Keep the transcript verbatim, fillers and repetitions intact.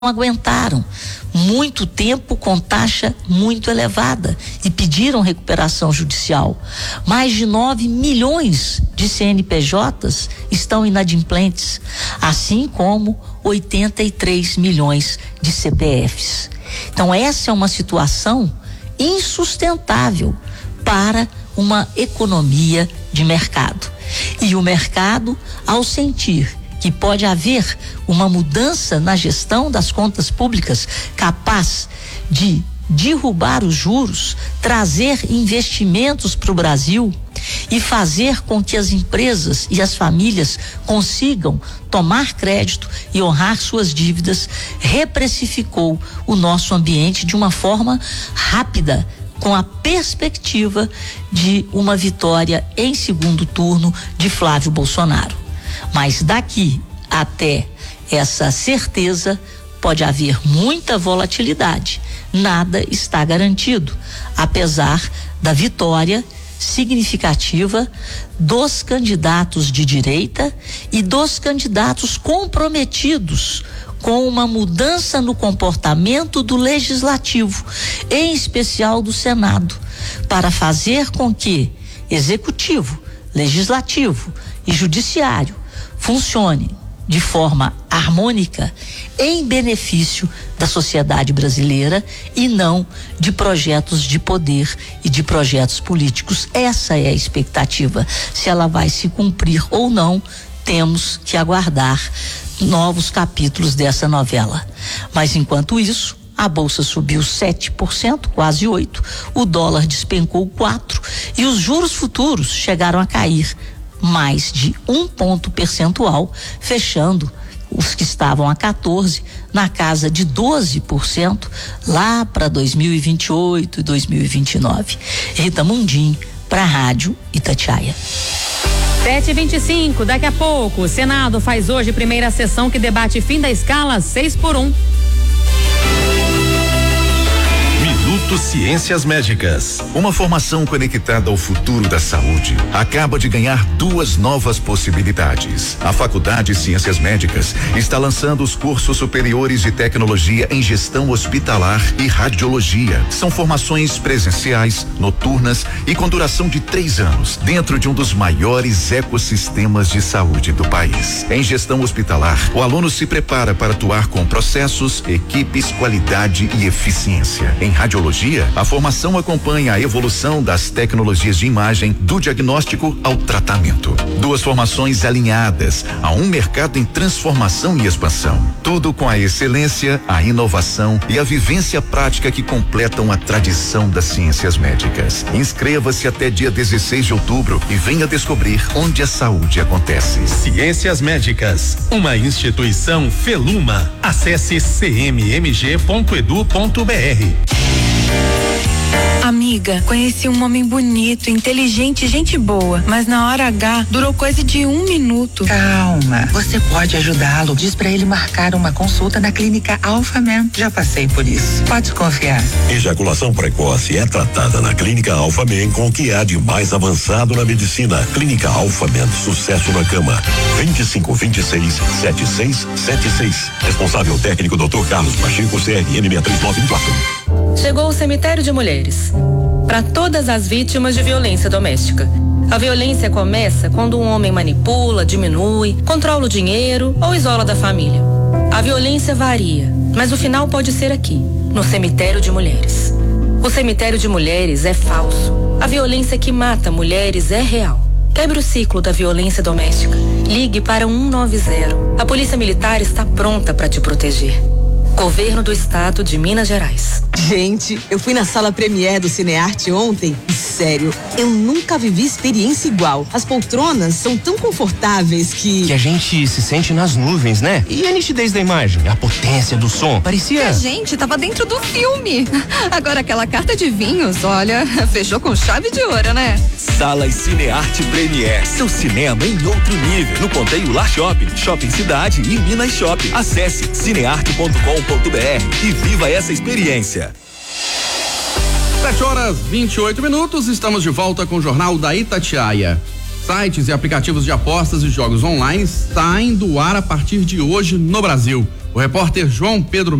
aguentaram muito tempo com taxa muito elevada e pediram recuperação judicial. Mais de nove milhões de C N P Js estão inadimplentes, assim como oitenta e três milhões de C P Fs. Então essa é uma situação insustentável para uma economia de mercado. E o mercado, ao sentir que pode haver uma mudança na gestão das contas públicas capaz de derrubar os juros, trazer investimentos para o Brasil e fazer com que as empresas e as famílias consigam tomar crédito e honrar suas dívidas, reprecificou o nosso ambiente de uma forma rápida, com a perspectiva de uma vitória em segundo turno de Flávio Bolsonaro. Mas daqui até essa certeza pode haver muita volatilidade. Nada está garantido, apesar da vitória significativa dos candidatos de direita e dos candidatos comprometidos com uma mudança no comportamento do legislativo, em especial do Senado, para fazer com que executivo, legislativo e judiciário funcione de forma harmônica em benefício da sociedade brasileira e não de projetos de poder e de projetos políticos. Essa é a expectativa. Se ela vai se cumprir ou não, temos que aguardar novos capítulos dessa novela. Mas enquanto isso, a bolsa subiu sete por cento, quase oito por cento, o dólar despencou quatro por cento e os juros futuros chegaram a cair mais de um ponto percentual, fechando os que estavam a quatorze na casa de doze por cento lá para dois mil e vinte e oito e dois mil e vinte e nove. Rita Mundim para a Rádio Itatiaia. sete e vinte e cinco, daqui a pouco o Senado faz hoje primeira sessão que debate fim da escala seis por um. Minuto Ciências Médicas. Uma formação conectada ao futuro da saúde acaba de ganhar duas novas possibilidades. A Faculdade de Ciências Médicas está lançando os cursos superiores de tecnologia em gestão hospitalar e radiologia. São formações presenciais, noturnas e com duração de três anos, dentro de um dos maiores ecossistemas de saúde do país. Em gestão hospitalar, o aluno se prepara para atuar com processos, equipes, qualidade e eficiência. Em radiologia, a formação acompanha a evolução das tecnologias de imagem, do diagnóstico ao tratamento. Duas formações alinhadas a um mercado em transformação e expansão. Tudo com a excelência, a inovação e a vivência prática que completam a tradição das ciências médicas. Inscreva-se até dia dezesseis de outubro e venha descobrir onde a saúde acontece. Ciências Médicas, uma instituição Feluma. Acesse c m m g ponto e d u ponto b r. Amiga, conheci um homem bonito, inteligente, gente boa, mas na hora H durou coisa de um minuto. Calma, você pode ajudá-lo. Diz pra ele marcar uma consulta na clínica Alphaman. Já passei por isso. Pode confiar. Ejaculação precoce é tratada na clínica Alphaman com o que há de mais avançado na medicina. Clínica Alphaman, sucesso na cama. vinte e cinco, vinte e seis, setenta e seis setenta e seis. Responsável técnico doutor Carlos Pacheco, C R N seis três nove quatro. Chegou o cemitério de mulheres. Para todas as vítimas de violência doméstica. A violência começa quando um homem manipula, diminui, controla o dinheiro ou isola da família. A violência varia, mas o final pode ser aqui, no cemitério de mulheres. O cemitério de mulheres é falso. A violência que mata mulheres é real. Quebre o ciclo da violência doméstica. Ligue para um nove zero. A Polícia Militar está pronta para te proteger. Governo do Estado de Minas Gerais. Gente, eu fui na sala Premiere do Cinearte ontem e, sério, eu nunca vivi experiência igual. As poltronas são tão confortáveis que... Que a gente se sente nas nuvens, né? E a nitidez da imagem, a potência do som, parecia... Que a gente tava dentro do filme. Agora aquela carta de vinhos, olha, fechou com chave de ouro, né? Salas Cinearte Premiere, seu cinema em outro nível. No Ponteio Lar Shopping, Shopping Cidade e Minas Shopping. Acesse cinearte ponto com ponto b r e viva essa experiência. sete horas e vinte e oito minutos, estamos de volta com o Jornal da Itatiaia. Sites e aplicativos de apostas e jogos online saem do ar a partir de hoje no Brasil. O repórter João Pedro